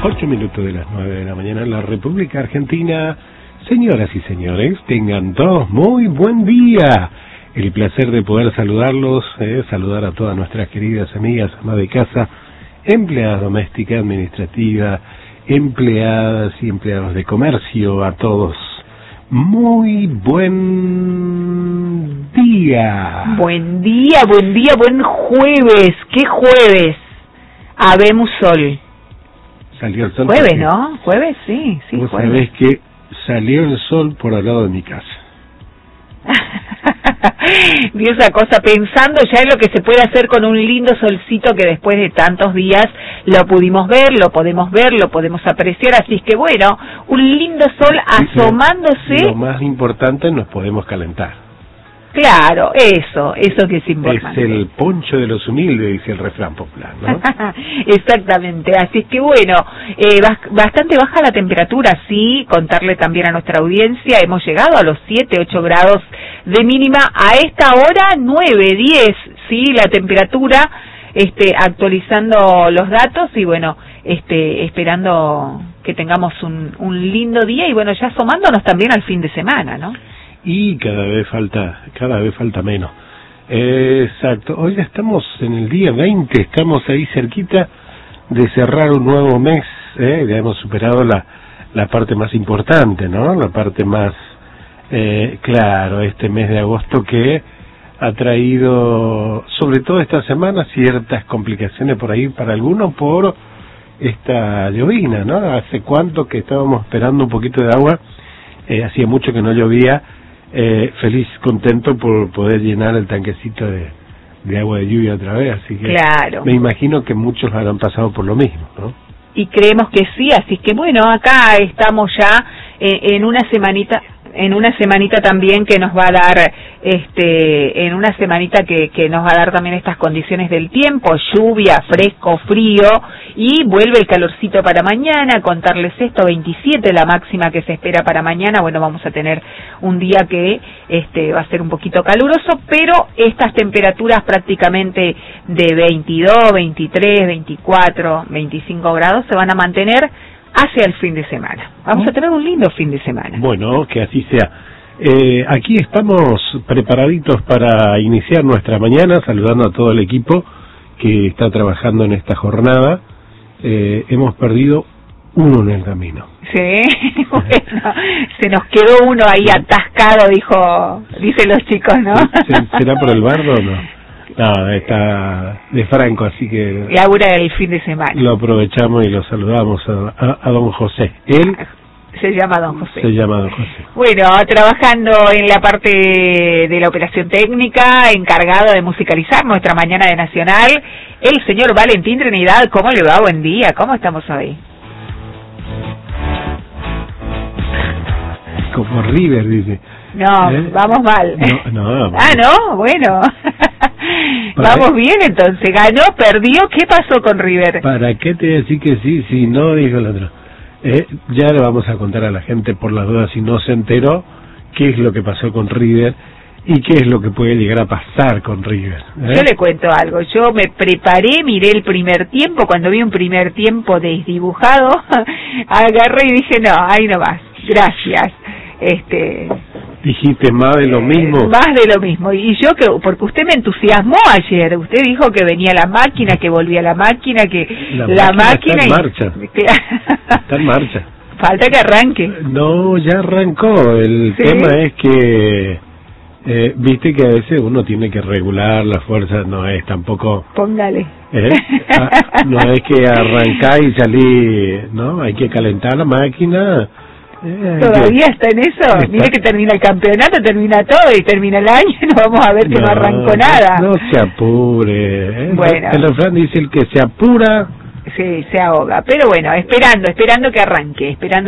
8 minutos de las 9 de la mañana en la República Argentina. Señoras y señores, tengan todos muy buen día. El placer de poder saludarlos, saludar a todas nuestras queridas amigas, amas de casa, empleadas domésticas, administrativas, empleadas y empleados de comercio, a todos. Muy buen día. Buen día, buen jueves. ¿Qué jueves? Habemos sol. Salió el sol. Jueves, ¿no? Jueves, sí, Vos jueves. sabés que salió el sol por al lado de mi casa. Vi esa cosa pensando ya en lo que se puede hacer con un lindo solcito que después de tantos días lo pudimos ver, lo podemos apreciar, así es que bueno, un lindo sol asomándose. Lo más importante, nos podemos calentar. Claro, eso que es importante. Es el poncho de los humildes, dice el refrán popular, ¿no? Exactamente, así es que bueno, bastante baja la temperatura, sí, contarle también a nuestra audiencia, hemos llegado a los 7, 8 grados de mínima, a esta hora 9, 10, sí, la temperatura, actualizando los datos y bueno, esperando que tengamos un lindo día y bueno, ya asomándonos también al fin de semana, ¿no? Y cada vez falta menos. Exacto. Hoy ya estamos en el día 20, estamos ahí cerquita de cerrar un nuevo mes, ya hemos superado la parte más importante, ¿no? La parte más, claro, este mes de agosto que ha traído, sobre todo esta semana, ciertas complicaciones por ahí para algunos por esta llovina, ¿no? Hace cuánto que estábamos esperando un poquito de agua, hacía mucho que no llovía. Feliz, contento por poder llenar el tanquecito de agua de lluvia otra vez, así que claro. Me imagino que muchos habrán pasado por lo mismo, ¿no? Y creemos que sí, así que bueno, acá estamos ya en una semanita también que nos va a dar, en una semanita que nos va a dar también estas condiciones del tiempo, lluvia, fresco, frío, y vuelve el calorcito para mañana, contarles esto, 27 la máxima que se espera para mañana, bueno, vamos a tener un día que va a ser un poquito caluroso, pero estas temperaturas prácticamente de 22, 23, 24, 25 grados se van a mantener hacia el fin de semana. Vamos a tener un lindo fin de semana. Bueno, que así sea. Aquí estamos preparaditos para iniciar nuestra mañana, saludando a todo el equipo que está trabajando en esta jornada. Hemos perdido uno en el camino. Sí, bueno, se nos quedó uno ahí atascado, dicen los chicos, ¿no? ¿Será por el bardo o no? No, está de Franco, así que... Labura el fin de semana. Lo aprovechamos y lo saludamos a don José. Él... Se llama don José. Bueno, trabajando en la parte de la operación técnica, encargado de musicalizar nuestra mañana de Nacional, el señor Valentín Trinidad. ¿Cómo le va? Buen día. ¿Cómo estamos hoy? Como River, dice. No, vamos mal. No. No, bueno. Vamos bien entonces. ¿Ganó? ¿Perdió? ¿Qué pasó con River? ¿Para qué te decir que sí? Si no, dijo el otro. Ya le vamos a contar a la gente por las dudas si no se enteró qué es lo que pasó con River y qué es lo que puede llegar a pasar con River. Yo le cuento algo. Yo me preparé, miré el primer tiempo. Cuando vi un primer tiempo desdibujado, agarré y dije, no, ahí no más. Gracias. Dijiste más de lo mismo. Más de lo mismo. Y yo, porque usted me entusiasmó ayer. Usted dijo que venía la máquina, que volvía la máquina, que la máquina está en marcha. Está en marcha. Falta que arranque. No, ya arrancó. El tema es que, viste que a veces uno tiene que regular la fuerza. No es tampoco... Póngale. No es que arrancar y salir, ¿no? Hay que calentar la máquina. Todavía está en eso. Mire que termina el campeonato, termina todo y termina el año y no vamos a ver que no arrancó nada. No se apure. Bueno. El refrán dice el que se apura. Sí, se ahoga. Pero bueno, esperando que arranque, Está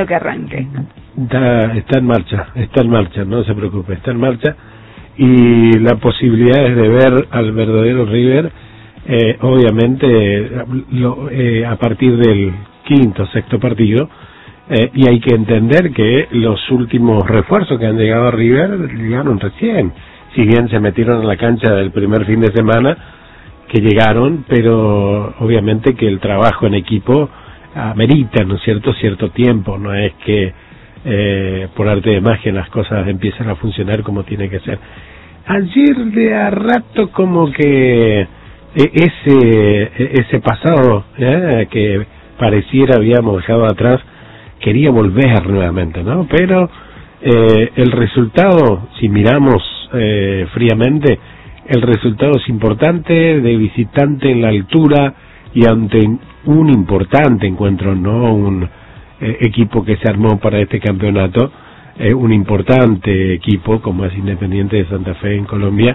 en marcha, no se preocupe, está en marcha. Y la posibilidad es de ver al verdadero River, obviamente, a partir del quinto, sexto partido. Y hay que entender que los últimos refuerzos que han llegado a River llegaron recién, si bien se metieron en la cancha del primer fin de semana que llegaron, pero obviamente que el trabajo en equipo ameritan, ¿no es cierto?, cierto tiempo. No es que por arte de magia las cosas empiezan a funcionar como tiene que ser. Ayer de a rato como que ese pasado que pareciera habíamos dejado atrás quería volver nuevamente, ¿no? Pero el resultado, si miramos fríamente, el resultado es importante, de visitante en la altura y ante un importante encuentro, no un equipo que se armó para este campeonato, un importante equipo como es Independiente de Santa Fe en Colombia.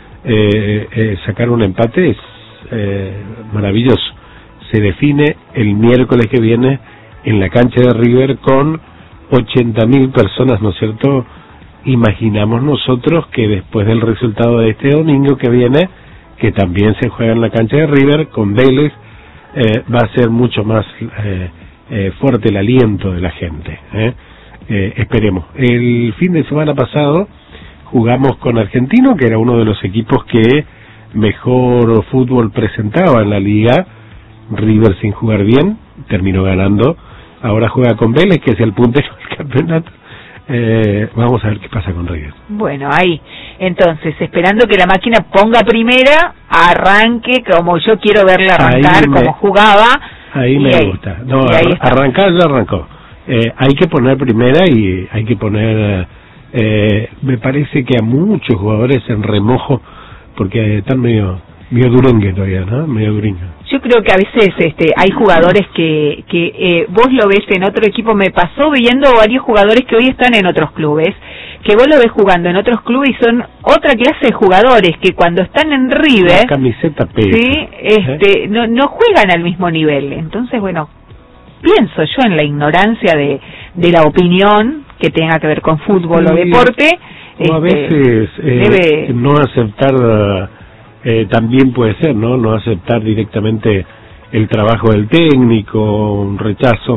Sacar un empate es maravilloso. Se define el miércoles que viene en la cancha de River con 80.000 personas, ¿no es cierto? Imaginamos nosotros que después del resultado de este domingo que viene, que también se juega en la cancha de River con Vélez, va a ser mucho más fuerte el aliento de la gente. Esperemos. El fin de semana pasado jugamos con Argentino, que era uno de los equipos que mejor fútbol presentaba en la liga. River, sin jugar bien, terminó ganando. Ahora juega con Vélez, que es el puntero del campeonato. Vamos a ver qué pasa con River. Bueno, ahí, entonces, esperando que la máquina ponga primera, arranque como yo quiero verla arrancar, como jugaba. Ahí me gusta. No, arrancar ya arrancó. Hay que poner primera y hay que poner, me parece que a muchos jugadores en remojo, porque están medio durengue todavía, ¿no? Medio gringo. Yo creo que a veces hay jugadores que vos lo ves en otro equipo. Me pasó viendo varios jugadores que hoy están en otros clubes, que vos lo ves jugando en otros clubes y son otra clase de jugadores que cuando están en River, la camiseta pesa, ¿sí? No juegan al mismo nivel. Entonces, bueno, pienso yo en la ignorancia de la opinión que tenga que ver con fútbol o deporte. O a veces no aceptar, también puede ser, no aceptar directamente el trabajo del técnico, un rechazo.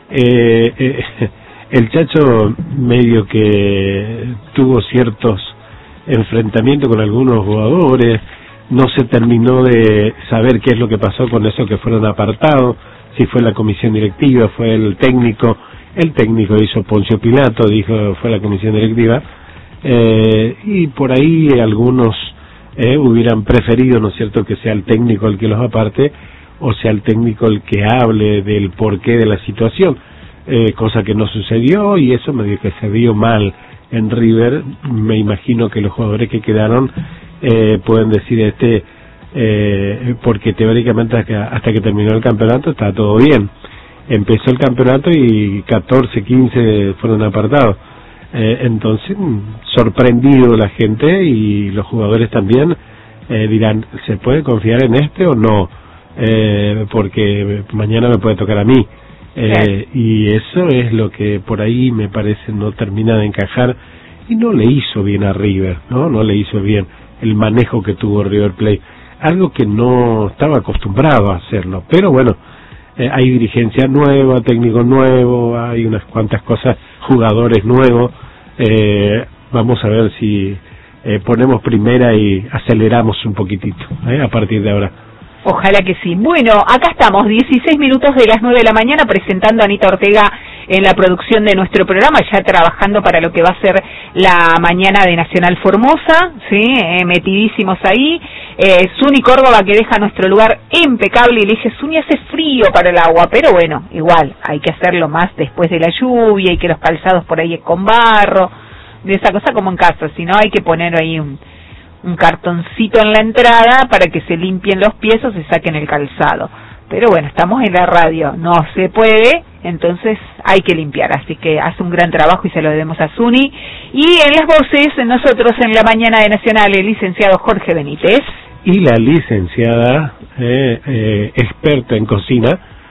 El Chacho medio que tuvo ciertos enfrentamientos con algunos jugadores, no se terminó de saber qué es lo que pasó con esos que fueron apartados, si fue la comisión directiva, fue el técnico hizo Poncio Pilato, dijo fue la comisión directiva, y por ahí algunos hubieran preferido, ¿no es cierto?, que sea el técnico el que los aparte, o sea el técnico el que hable del porqué de la situación, cosa que no sucedió, y eso medio que se vio mal en River. Me imagino que los jugadores que quedaron pueden decir porque teóricamente hasta que terminó el campeonato está todo bien. Empezó el campeonato y 14, 15 fueron apartados. Entonces, sorprendido la gente y los jugadores también dirán, ¿se puede confiar en este o no? Porque mañana me puede tocar a mí. Y eso es lo que por ahí me parece no termina de encajar y no le hizo bien a River, no le hizo bien el manejo que tuvo River Plate, algo que no estaba acostumbrado a hacerlo. Pero bueno, hay dirigencia nueva, técnico nuevo, hay unas cuantas cosas, jugadores nuevos. Vamos a ver si ponemos primera y aceleramos un poquitito a partir de ahora. Ojalá que sí. Bueno, acá estamos, 16 minutos de las 9 de la mañana, presentando a Anita Ortega en la producción de nuestro programa, ya trabajando para lo que va a ser la mañana de Nacional Formosa, ¿sí? Metidísimos ahí. Zuni Córdoba, que deja nuestro lugar impecable, y le dije, Zuni, hace frío para el agua, pero bueno, igual, hay que hacerlo más después de la lluvia, y que los calzados por ahí es con barro, de esa cosa como en casa, si no hay que poner ahí un cartoncito en la entrada para que se limpien los pies o se saquen el calzado. Pero bueno, estamos en la radio, no se puede, entonces hay que limpiar. Así que hace un gran trabajo y se lo debemos a Zuni. Y en las voces, nosotros en la mañana de Nacional, el licenciado Jorge Benítez. Y la licenciada, experta en cocina,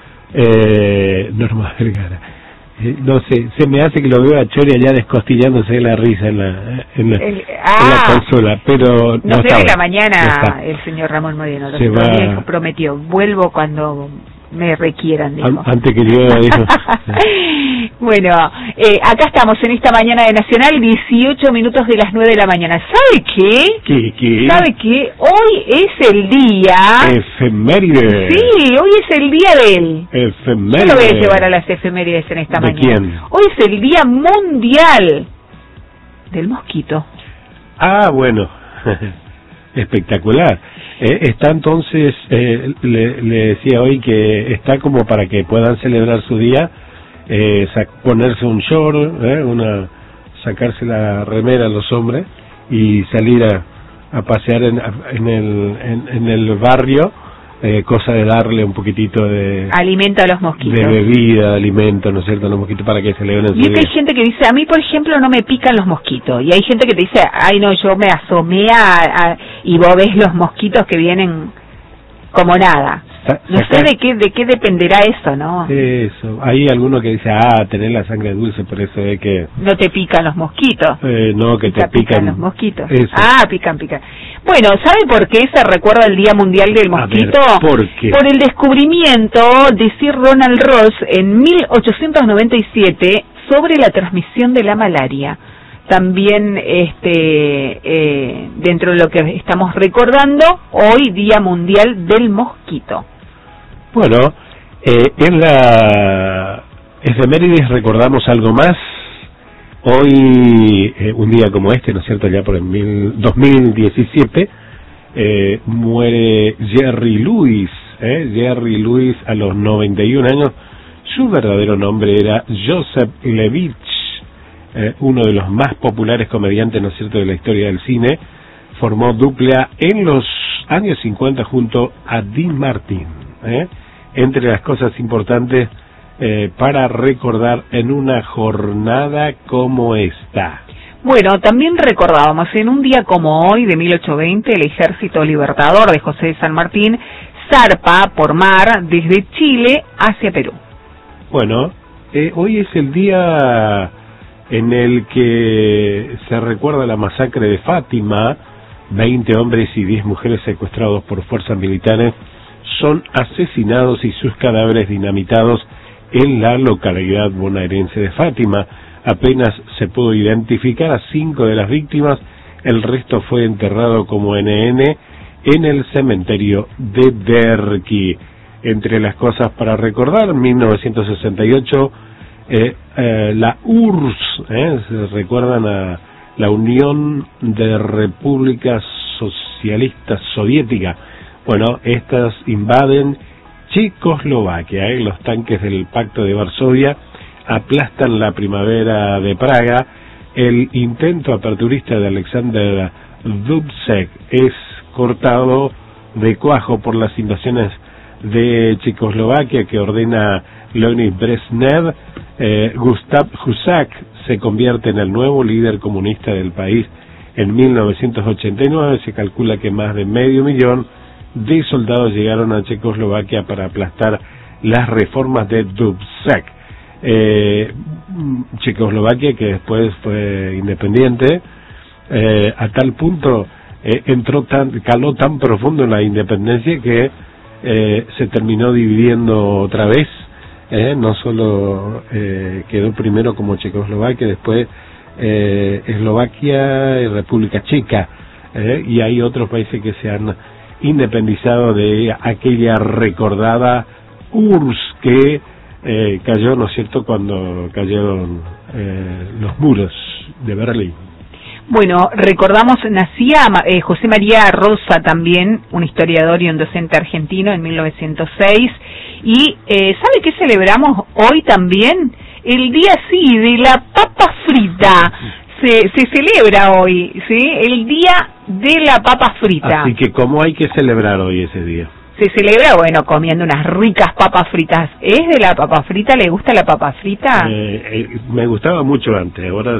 Norma Vergara. No sé, se me hace que lo veo a Chori allá descostillándose de la risa en la consola, pero no sé, de la mañana el señor Ramón Moreno lo prometió, vuelvo cuando me requieran, dijo. Antes que llueva, dijo. Bueno, acá estamos en esta mañana de Nacional, 18 minutos de las 9 de la mañana. ¿Sabe qué? ¿Qué? ¿Sabe qué? Hoy es el día... Efeméride. Sí, hoy es el día de él. Efeméride. Yo lo voy a llevar a las efemérides en esta mañana. ¿De quién? Hoy es el Día Mundial del Mosquito. Ah, bueno. Espectacular. Está entonces, le decía hoy que está como para que puedan celebrar su día, ponerse un short, sacarse la remera a los hombres y salir a pasear en el barrio, cosa de darle un poquitito de alimento a los mosquitos, de bebida, de alimento, ¿no es cierto?, a los mosquitos para que celebren su día. Y hay gente que dice, a mí por ejemplo no me pican los mosquitos, y hay gente que te dice, ay no, yo me asomé y vos ves los mosquitos que vienen como nada. No sé de qué dependerá eso, ¿no? Eso, hay alguno que dice, tener la sangre dulce, por eso es que... No te pican los mosquitos. No, que te pican los mosquitos. Eso. Pican. Bueno, ¿sabe por qué se recuerda el Día Mundial del Mosquito? A ver, ¿por qué? Por el descubrimiento de Sir Ronald Ross en 1897 sobre la transmisión de la malaria. También dentro de lo que estamos recordando, hoy Día Mundial del Mosquito. Bueno, en la efemérides recordamos algo más. Hoy, un día como este, ¿no es cierto?, ya por el 2017, muere Jerry Lewis. Jerry Lewis a los 91 años. Su verdadero nombre era Joseph Levitch, uno de los más populares comediantes, ¿no es cierto?, de la historia del cine. Formó dupla en los años 50 junto a Dean Martin. Entre las cosas importantes para recordar en una jornada como esta. Bueno, también recordábamos en un día como hoy de 1820 el Ejército Libertador de José de San Martín zarpa por mar desde Chile hacia Perú. Bueno, hoy es el día en el que se recuerda la masacre de Fátima. 20 hombres y 10 mujeres secuestrados por fuerzas militares son asesinados y sus cadáveres dinamitados en la localidad bonaerense de Fátima. Apenas se pudo identificar a 5 de las víctimas, el resto fue enterrado como NN en el cementerio de Derqui. Entre las cosas para recordar, 1968, la URSS, se recuerdan a la Unión de Repúblicas Socialistas Soviéticas. Bueno, estas invaden Checoslovaquia. Los tanques del Pacto de Varsovia aplastan la primavera de Praga. El intento aperturista de Alexander Dubček es cortado de cuajo por las invasiones de Checoslovaquia que ordena Leonid Brezhnev. Gustav Husak se convierte en el nuevo líder comunista del país en 1989. Se calcula que más de 500,000 de soldados llegaron a Checoslovaquia para aplastar las reformas de Dubček. Checoslovaquia, que después fue independiente, a tal punto caló tan profundo en la independencia que se terminó dividiendo otra vez. No solo quedó primero como Checoslovaquia, después Eslovaquia y República Checa, y hay otros países que se han independizado de aquella recordada URSS que cayó, ¿no es cierto?, cuando cayeron los muros de Berlín. Bueno, recordamos, nacía José María Rosa también, un historiador y un docente argentino, en 1906, y ¿sabe qué celebramos hoy también? El día, sí, de la papa frita. Se celebra hoy, ¿sí? El día de la papa frita. Así que, ¿cómo hay que celebrar hoy ese día? Se celebra, bueno, comiendo unas ricas papas fritas. ¿Es de la papa frita? ¿Le gusta la papa frita? Me gustaba mucho antes, ahora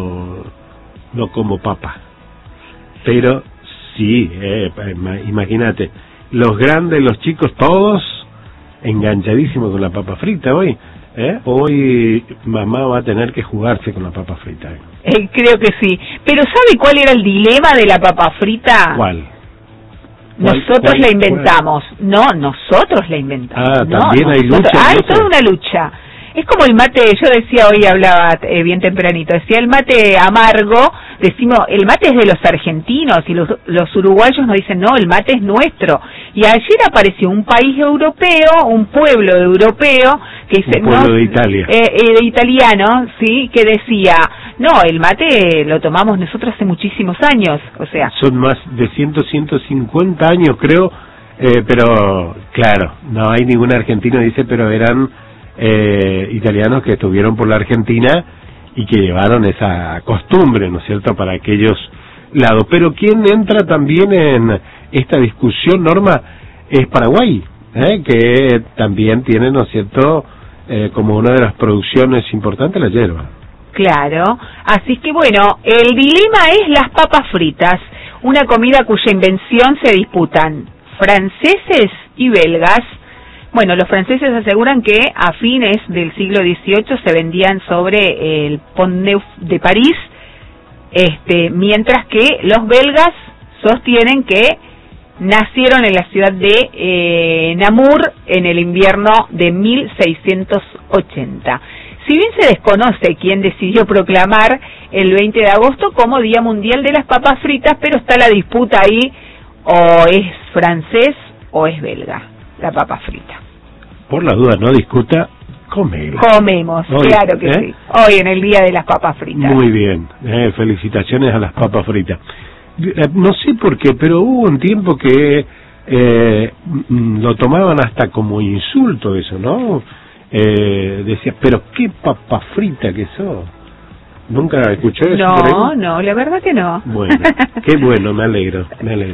no como papa. Pero sí, imagínate, los grandes, los chicos, todos enganchadísimos con la papa frita hoy. Hoy mamá va a tener que jugarse con la papa frita. Creo que sí. Pero ¿sabe cuál era el dilema de la papa frita? ¿Cuál? Nosotros la inventamos. No, nosotros la inventamos. Ah, también hay lucha. Hay toda una lucha. Es como el mate, yo decía hoy, hablaba bien tempranito, decía el mate amargo, decimos, el mate es de los argentinos, y los uruguayos nos dicen, no, el mate es nuestro. Y ayer apareció un país europeo, un pueblo europeo, que dice, un pueblo de Italia. Italiano, sí, que decía, no, el mate lo tomamos nosotros hace muchísimos años, o sea. Son más de 150 años, creo, pero, claro, no hay ningún argentino, dice, pero eran italianos que estuvieron por la Argentina y que llevaron esa costumbre, ¿no es cierto?, para aquellos lados. Pero quien entra también en esta discusión, Norma, es Paraguay, que también tiene, ¿no es cierto?, como una de las producciones importantes la yerba. Claro, así que bueno, el dilema es las papas fritas, una comida cuya invención se disputan franceses y belgas. Bueno, los franceses aseguran que a fines del siglo XVIII se vendían sobre el Pont Neuf de París, mientras que los belgas sostienen que nacieron en la ciudad de Namur en el invierno de 1680. Si bien se desconoce quién decidió proclamar el 20 de agosto como Día Mundial de las Papas Fritas, pero está la disputa ahí, o es francés o es belga la papa frita. Por la duda, no discuta, comemos. Comemos, hoy, claro que sí. Hoy en el Día de las Papas Fritas. Muy bien, felicitaciones a las papas fritas. No sé por qué, pero hubo un tiempo que lo tomaban hasta como insulto eso, ¿no? Decía, pero qué papa frita que sos. ¿Nunca escuchó eso? No, la verdad que no. Bueno, qué bueno, me alegro.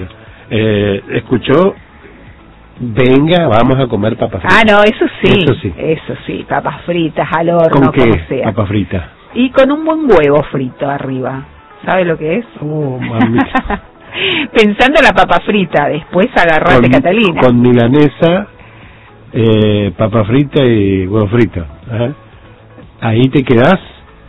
¿Escuchó? Venga, vamos a comer papas fritas. Ah, no, eso sí, papas fritas al horno, ¿con qué como sea. Papa frita? Y con un buen huevo frito arriba. ¿Sabe lo que es? Oh, mamita. Pensando en la papa frita, después agarrate, Catalina. Con milanesa, papa frita y huevo frito. Ahí te quedás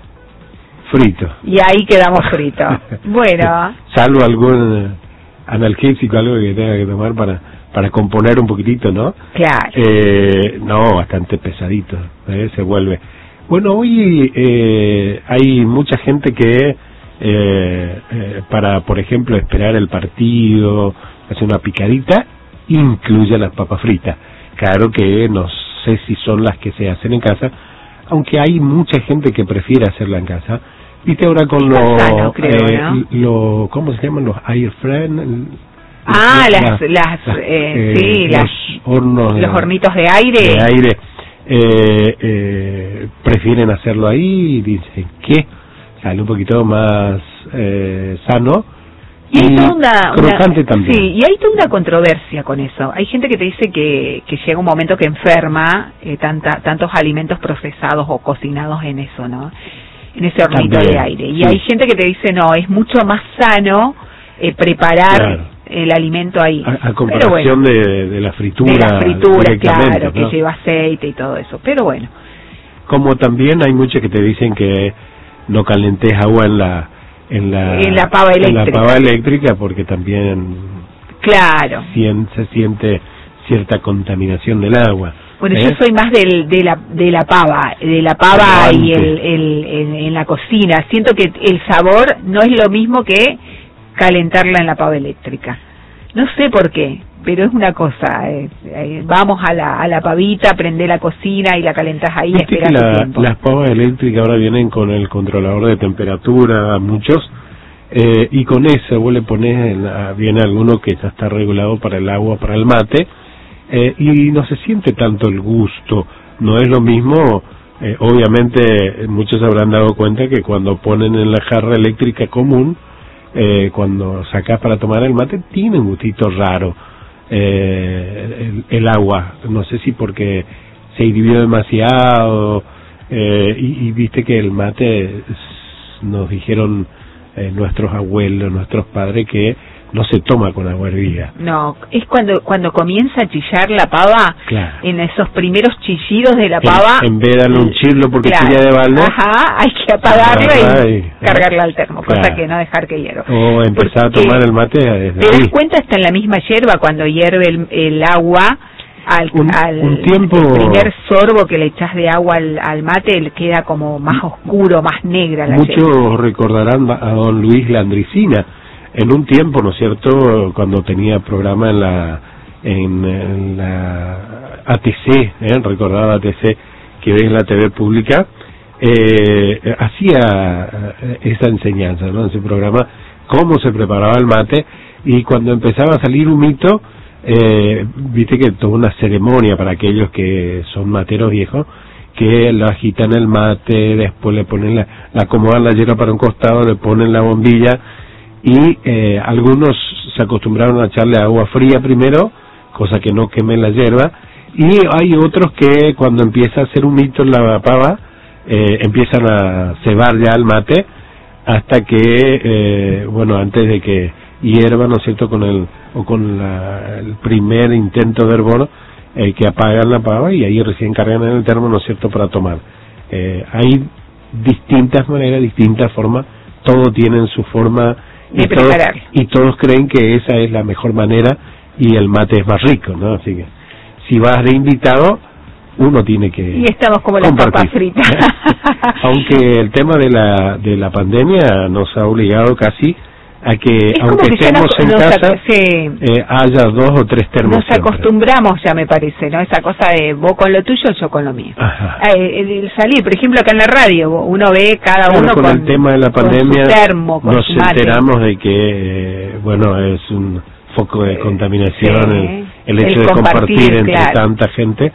frito. Y ahí quedamos fritos. Bueno. Salvo algún analgésico, algo que tenga que tomar para componer un poquitito, ¿no? Claro. No, bastante pesadito, se vuelve. Bueno, hoy hay mucha gente que para, por ejemplo, esperar el partido, hacer una picadita, incluye las papas fritas. Claro que no sé si son las que se hacen en casa, aunque hay mucha gente que prefiere hacerla en casa. Viste ahora con ¿cómo se llaman? Los air friend. Los hornos, los hornitos de aire. Prefieren hacerlo ahí y dicen que sale un poquito más sano y crocante también. Sí, y hay toda una controversia con eso. Hay gente que te dice que llega un momento que enferma tantos alimentos procesados o cocinados en eso, ¿no? En ese hornito también, de aire. Y hay gente que te dice, no, es mucho más sano preparar el alimento ahí. A comparación de la fritura. De la fritura, claro, ¿no? que lleva aceite y todo eso. Pero bueno. Como también hay muchos que te dicen que no calentes agua en la pava eléctrica. En la pava eléctrica, porque también se siente cierta contaminación del agua. Bueno, yo soy más de la pava y en la cocina. Siento que el sabor no es lo mismo que calentarla en la pava eléctrica. No sé por qué, pero es una cosa. Vamos a la pavita, prende la cocina y la calentás ahí. Viste que las pavas eléctricas ahora vienen con el controlador de temperatura, muchos, y con eso vos le pones, viene alguno que ya está regulado para el agua, para el mate, y no se siente tanto el gusto. No es lo mismo, obviamente muchos habrán dado cuenta que cuando ponen en la jarra eléctrica común, cuando sacás para tomar el mate, tiene un gustito raro el agua. No sé si porque se hirvió demasiado, y viste que el mate, nos dijeron nuestros abuelos, nuestros padres, que no se toma con agua hervida. No, es cuando comienza a chillar la pava, claro. En esos primeros chillidos de la pava. En vez de darle un chirlo porque claro. tira de balde. Ajá, hay que apagarla y cargarla al termo, claro. cosa que no dejar que hierva. O empezar a tomar el mate desde ¿Te das ahí. cuenta? Está en la misma hierba cuando hierve el agua. Un tiempo... El primer sorbo que le echas de agua al mate le queda como más oscuro, más negra la Muchos yerba. recordarán a don Luis Landricina. En un tiempo, ¿no es cierto?, cuando tenía programa en la ATC, recordaba ATC, que ve en la TV pública, hacía esa enseñanza, ¿no?, en ese programa, cómo se preparaba el mate, y cuando empezaba a salir humito, viste que toda una ceremonia para aquellos que son materos viejos, que lo agitan el mate, después le ponen la acomodan la hierba para un costado, le ponen la bombilla, y algunos se acostumbraron a echarle agua fría primero, cosa que no queme la hierba, y hay otros que cuando empieza a hacer humito en la pava, empiezan a cebar ya el mate, hasta que, antes de que hierva, ¿no es cierto?, con el primer intento de hervor, que apagan la pava y ahí recién cargan en el termo, ¿no es cierto?, para tomar. Hay distintas maneras, distintas formas, todos tienen su forma y todos creen que esa es la mejor manera y el mate es más rico, ¿no? Así que si vas de invitado, uno tiene que y estamos como las papas fritas. Aunque el tema de la pandemia nos ha obligado casi a que, es aunque que estemos en casa, sí. haya 2 o 3 termos. Nos acostumbramos ya, me parece, ¿no? Esa cosa de vos con lo tuyo, yo con lo mío. El salir, por ejemplo, acá en la radio, uno ve cada uno con el tema de la pandemia, con su termo, con nos su mate. Enteramos de que, es un foco de contaminación el hecho de compartir entre tanta gente.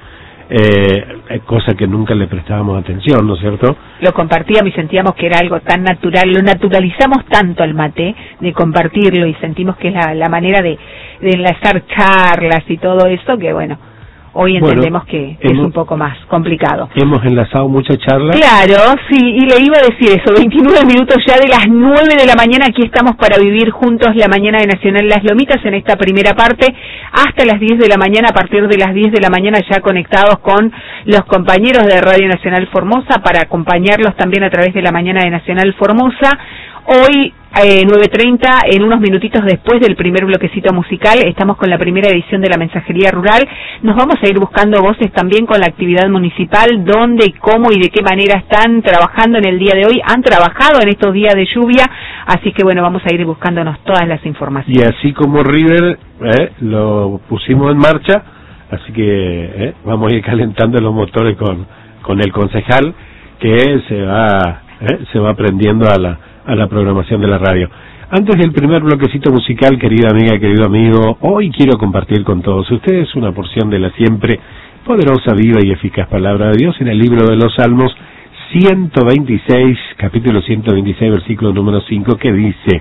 Cosa que nunca le prestábamos atención, ¿no es cierto? Lo compartíamos y sentíamos que era algo tan natural, lo naturalizamos tanto al mate, de compartirlo, y sentimos que es la manera de enlazar charlas y todo eso, que hoy entendemos que es un poco más complicado. Hemos enlazado muchas charlas. Claro, sí, y le iba a decir eso, 29 minutos ya de las 9 de la mañana, aquí estamos para vivir juntos la mañana de Nacional Las Lomitas en esta primera parte, hasta las 10 de la mañana, a partir de las 10 de la mañana ya conectados con los compañeros de Radio Nacional Formosa para acompañarlos también a través de la mañana de Nacional Formosa. Hoy 9:30, en unos minutitos después del primer bloquecito musical, estamos con la primera edición de la Mensajería Rural. Nos vamos a ir buscando voces también con la actividad municipal, dónde, cómo y de qué manera están trabajando en el día de hoy. Han trabajado en estos días de lluvia, así que vamos a ir buscándonos todas las informaciones. Y así como River lo pusimos en marcha, así que vamos a ir calentando los motores con el concejal, que se va aprendiendo a la programación de la radio. Antes del primer bloquecito musical, querida amiga, querido amigo, hoy quiero compartir con todos ustedes una porción de la siempre poderosa, viva y eficaz palabra de Dios en el libro de los Salmos 126, capítulo 126, versículo número 5, que dice,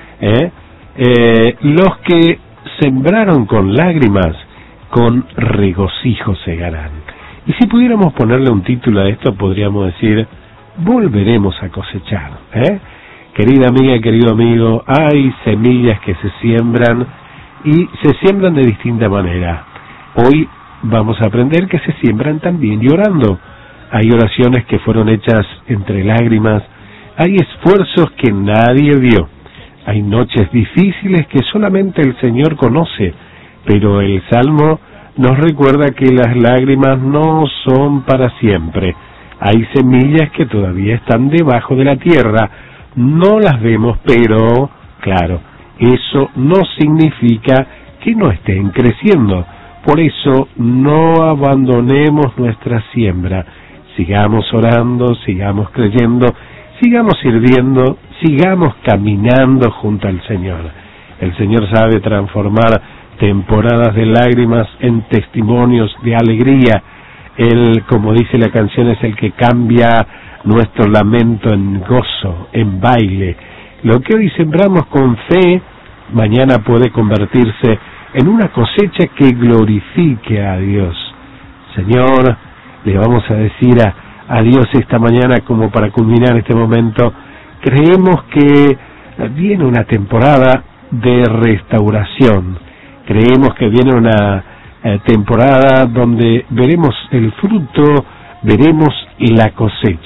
los que sembraron con lágrimas, con regocijo segarán. Y si pudiéramos ponerle un título a esto, podríamos decir, volveremos a cosechar. Querida amiga, querido amigo, hay semillas que se siembran y se siembran de distinta manera. Hoy vamos a aprender que se siembran también llorando. Hay oraciones que fueron hechas entre lágrimas, hay esfuerzos que nadie vio, hay noches difíciles que solamente el Señor conoce, pero el Salmo nos recuerda que las lágrimas no son para siempre. Hay semillas que todavía están debajo de la tierra, no las vemos, pero, claro, eso no significa que no estén creciendo. Por eso, no abandonemos nuestra siembra. Sigamos orando, sigamos creyendo, sigamos sirviendo, sigamos caminando junto al Señor. El Señor sabe transformar temporadas de lágrimas en testimonios de alegría. Él, como dice la canción, es el que cambia nuestro lamento en gozo, en baile. Lo que hoy sembramos con fe, mañana puede convertirse en una cosecha que glorifique a Dios. Señor, le vamos a decir a Dios esta mañana, como para culminar este momento, creemos que viene una temporada de restauración. Creemos que viene una temporada donde veremos el fruto, veremos la cosecha.